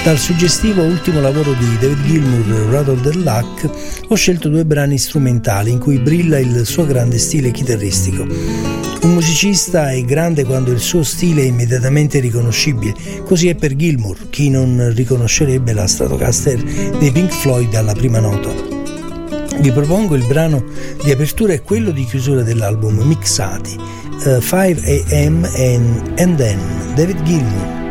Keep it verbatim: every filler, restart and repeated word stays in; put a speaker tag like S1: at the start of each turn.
S1: Dal suggestivo ultimo lavoro di David Gilmour, Rattle the Luck, ho scelto due brani strumentali in cui brilla il suo grande stile chitarristico. Un musicista è grande quando il suo stile è immediatamente riconoscibile, così è per Gilmour, chi non riconoscerebbe la Stratocaster dei Pink Floyd alla prima nota. Vi propongo il brano di apertura e quello di chiusura dell'album mixati, uh, five a.m. and, and Then, David Gilmour.